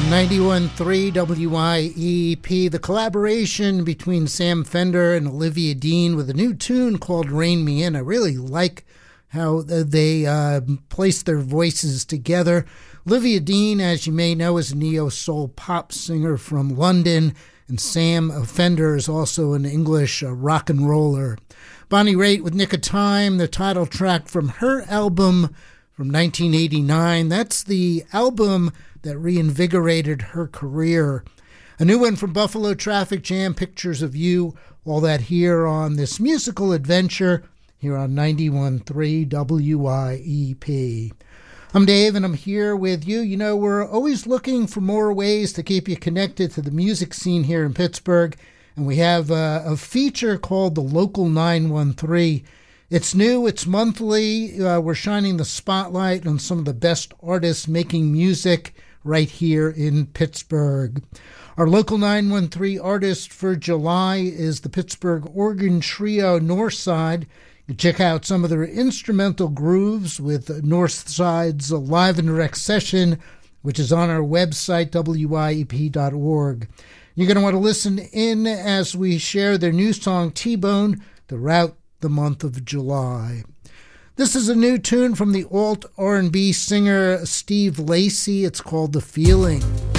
91.3 WIEP, the collaboration between Sam Fender and Olivia Dean with a new tune called Rein Me In. I really like how they place their voices together. Olivia Dean, as you may know, is a neo-soul pop singer from London, and Sam Fender is also an English rock and roller. Bonnie Raitt with Nick of Time, the title track from her album from 1989. That's the album that reinvigorated her career. A new one from Buffalo Traffic Jam, Pictures of You, all that here on this musical adventure here on 91.3 WIEP. I'm Dave, and I'm here with you. You know, we're always looking for more ways to keep you connected to the music scene here in Pittsburgh, and we have a feature called the Local 913. It's new, it's monthly. We're shining the spotlight on some of the best artists making music right here in Pittsburgh. Our Local 913 artist for July is the Pittsburgh organ trio Northside. You can check out some of their instrumental grooves with Northside's live and direct session, which is on our website, wiep.org. You're going to want to listen in as we share their new song, T-Bone, throughout the month of July. This is a new tune from the alt R&B singer Steve Lacy. It's called The Feeling.